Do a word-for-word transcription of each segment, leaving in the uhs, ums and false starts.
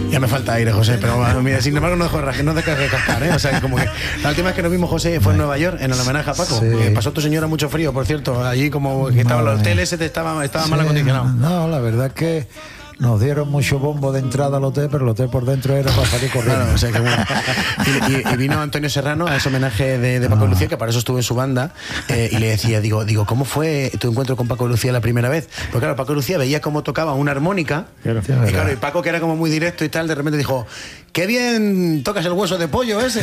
Ya me falta aire, José, pero bueno, mira, sin embargo no dejo de no dejo de cascar, ¿eh? O sea, como que la última vez que nos vimos, José, fue en Nueva York, en el homenaje a Paco. Sí. Eh, pasó tu señora mucho frío, por cierto, allí como que estaban los hoteles, estaba, estaba Sí, mal acondicionado. No, la verdad es que nos dieron mucho bombo de entrada al hotel, pero el hotel por dentro era para salir corriendo. Claro, o sea, que bueno. Y, y, y vino Antonio Serrano a ese homenaje de, de Paco y Lucía, que para eso estuvo en su banda, eh, y le decía, digo, digo, ¿cómo fue tu encuentro con Paco y Lucía la primera vez? Porque claro, Paco y Lucía veía cómo tocaba una armónica, claro. Y claro, y Paco, que era como muy directo y tal, de repente dijo, ¡qué bien tocas el hueso de pollo ese!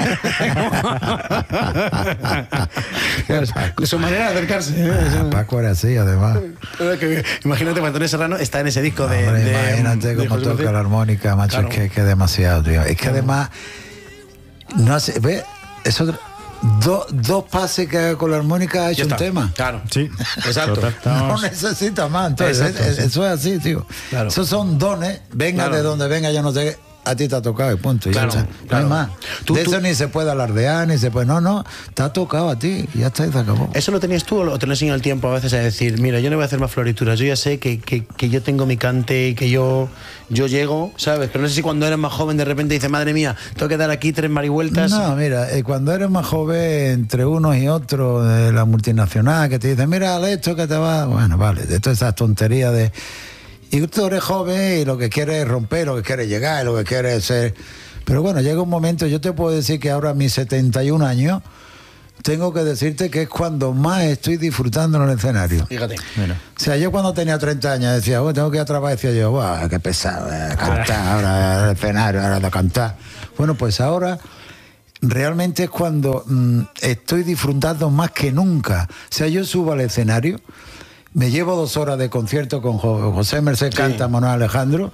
Su manera de acercarse. Ah, Paco era así, además. Imagínate, Antonio Serrano está en ese disco de... Hombre, de imagínate de cómo José toca Lucía. la armónica, macho, Claro. es que, que es demasiado, tío. Es que Claro. además, no hace, ve, eso, do, dos pases que haga con la armónica ha hecho Ya un está. tema. Claro, Sí, exacto. total, No estamos- necesita más, entonces Exacto, es- sí. eso es así, tío. Claro. Esos son dones, venga Claro. de donde venga, yo no sé, a ti te ha tocado y punto. y ya Claro, está. claro. No hay más. Tú- de tú- eso ni se puede alardear, ni se puede, no, no, te ha tocado a ti, y ya está, y se acabó. ¿Eso lo tenías tú o te lo enseñó el tiempo a veces a decir, mira, yo no voy a hacer más florituras, yo ya sé que, que, que yo tengo mi cante y que yo, yo llego, ¿sabes? Pero no sé si cuando eres más joven de repente dices, madre mía, tengo que dar aquí tres marivueltas. No, mira, eh, cuando eres más joven, entre unos y otros de la multinacional, que te dicen, mira, haz esto que te va. Bueno, vale, de todas esas tonterías de. Y tú eres joven y lo que quieres es romper, lo que quieres llegar, lo que quieres es ser. Pero bueno, llega un momento, yo te puedo decir que ahora a mis setenta y un años, tengo que decirte que es cuando más estoy disfrutando en el escenario. Fíjate. Mira. O sea, yo cuando tenía treinta años decía, bueno, tengo que ir a trabajar, decía yo, guau, qué pesado, eh, cantar, ahora el escenario, ahora de cantar. Bueno, pues ahora realmente es cuando mm, estoy disfrutando más que nunca. O sea, yo subo al escenario, me llevo dos horas de concierto con Jo- José Merced Canta, Manuel Alejandro,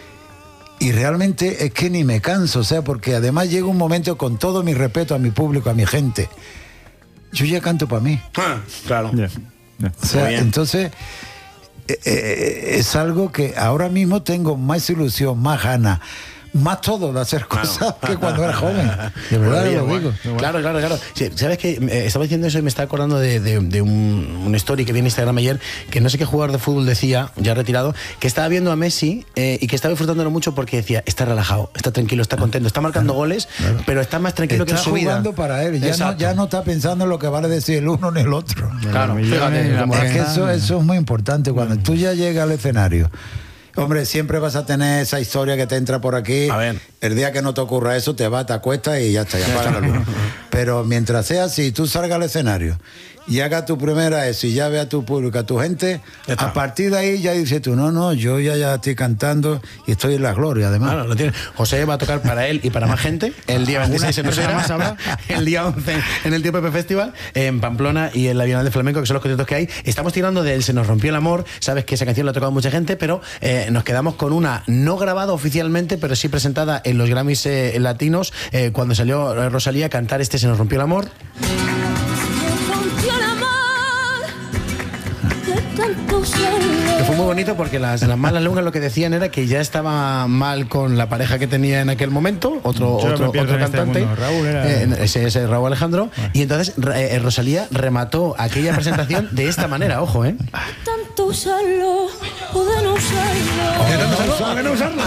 y realmente es que ni me canso, o sea, porque además llega un momento, con todo mi respeto a mi público, a mi gente, yo ya canto para mí. Ah, claro. Ya, ya. O sea, Muy bien. entonces eh, eh, es algo que ahora mismo tengo más ilusión, más ganas, más todo de hacer cosas que cuando era joven. De verdad Maravilla, lo guay. digo. Claro, claro, claro. Sí, ¿sabes qué? Eh, estaba diciendo eso y me estaba acordando de, de, de un, un story que vi en Instagram ayer, que no sé qué jugador de fútbol decía, ya retirado, que estaba viendo a Messi eh, y que estaba disfrutándolo mucho porque decía, está relajado, está tranquilo, está contento, está marcando goles, pero está más tranquilo que en Está su vida. jugando para él, ya no, Exacto. ya no está pensando en lo que vale decir el uno ni el otro. Claro, Los millones, fíjate, la como Es que morena. eso, eso es muy importante. Cuando tú ya llegas al escenario, hombre, siempre vas a tener esa historia que te entra por aquí. A ver. El día que no te ocurra eso, te vas, te acuestas y ya está, ya apaga la luz. Pero mientras sea así, tú salgas al escenario y hagas tu primera eso y ya veas a tu público, a tu gente, Ya está. a partir de ahí ya dices tú, no, no, yo ya, ya estoy cantando y estoy en la gloria, además. Claro, lo tiene. José va a tocar para él y para más gente el día veintiséis en Usera, más habrá, el día once en el Tío Pepe Festival, en Pamplona y en la Bienal de Flamenco, que son los conciertos que hay. Estamos tirando de él, Se nos rompió el amor. Sabes que esa canción la ha tocado mucha gente, pero eh, nos quedamos con una no grabada oficialmente, pero sí presentada en los Grammys eh, latinos, eh, cuando salió eh, Rosalía a cantar este Se nos rompió el amor. Rompió el amor de tanto celos. Que fue muy bonito porque las, las malas lenguas lo que decían era que ya estaba mal con la pareja que tenía en aquel momento, otro, Yo me otro, pierdo otro en este cantante, mundo. Raúl era- eh, ese, ese Raúl Alejandro, y entonces eh, Rosalía remató aquella presentación de esta manera, ojo, ¿eh? Tanto usarlo o de no usarlo. ¿De no usarlo? ¿De no usarlo?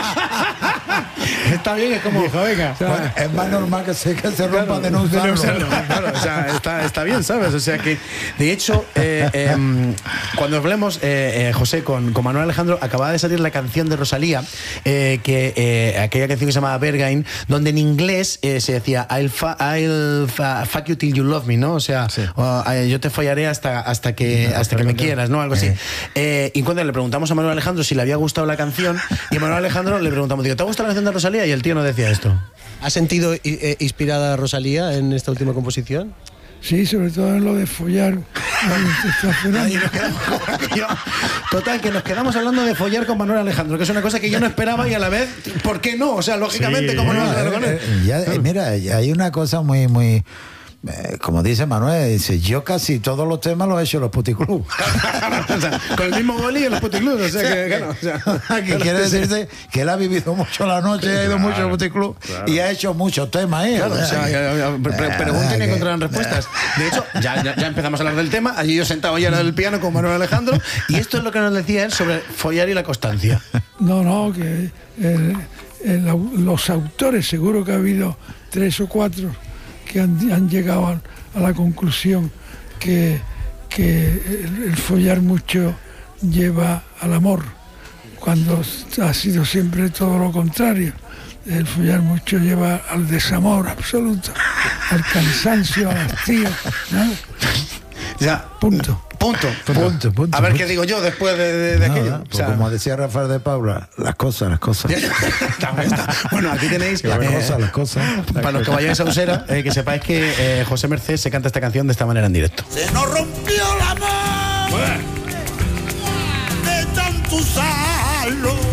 Está bien, es como... venga. Bueno, es más normal que se, que se rompa de no De no usarlo. usarlo, claro, o sea, está, está bien, ¿sabes? O sea que, de hecho, eh, eh, cuando hablemos, eh, eh, José, con, con Manuel Alejandro, acababa de salir la canción de Rosalía, eh, que eh, aquella canción que se llamaba Berghain, donde en inglés eh, se decía I'll, fa- I'll fa- fuck you till you love me, ¿no? O sea, o, eh, yo te follaré hasta, hasta que, hasta que me quieras, ¿no? Algo así. Eh, y cuando le preguntamos a Manuel Alejandro si le había gustado la canción, y a Manuel Alejandro le preguntamos, digo, ¿te ha gustado la canción de Rosalía? Y el tío nos decía esto. ¿Has sentido eh, inspirada a Rosalía en esta última composición? Sí, sobre todo en lo de follar. Ahí nos quedamos con aquello. Total, que nos quedamos hablando de follar con Manuel Alejandro, que es una cosa que yo no esperaba y a la vez, ¿por qué no? O sea, lógicamente, Sí, ¿cómo no vas a hacerlo Eh, con él? eh, ya, eh, mira, hay una cosa muy, muy, eh, como dice Manuel, dice, yo casi todos los temas los he hecho en los puticlubs. O sea, con el mismo boli en los puticlubs, o sea, que, claro, o sea, que quiere decirte que él ha vivido mucho la noche, ha ido mucho al puticlub y ha hecho muchos temas ahí. Claro, o sea, ya- ya- pre- pre- pregunten y que- encontrarán respuestas. De hecho, ya, ya, ya empezamos a hablar del tema, allí yo sentado ya en el piano con Manuel Alejandro, y esto es lo que nos decía él sobre follar y la constancia. No, no, que eh, el au- los autores, seguro que ha habido tres o cuatro que han, han llegado a, a la conclusión que, que el, el follar mucho lleva al amor, cuando ha sido siempre todo lo contrario. El follar mucho lleva al desamor absoluto, al cansancio, al hastío, ¿no? Ya, Punto. Punto. Punto, punto, A ver punto. qué digo yo después de, de- de Nada, aquello. pues O sea, como decía Rafael de Paula, las cosas, las cosas. está, está. Bueno, aquí tenéis Las eh, cosas, las cosas. para los que vayáis a Usera, eh, que sepáis que eh, José Merced se canta esta canción de esta manera en directo. Se nos rompió la mano de tanto usarlo.